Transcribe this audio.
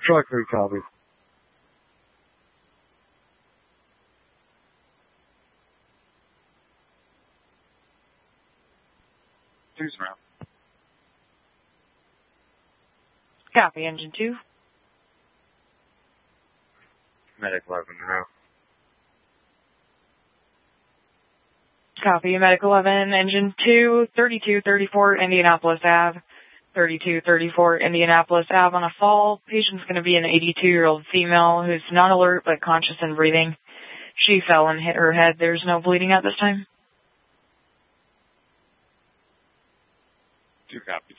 Truck 3 copy. Two's around. Copy, engine 2. Medic 11 now. Copy, Medic 11, engine 2, 3234 Indianapolis Ave. 3234 Indianapolis Ave on a fall. Patient's going to be an 82-year-old female who's not alert but conscious and breathing. She fell and hit her head. There's no bleeding at this time. 2 copy.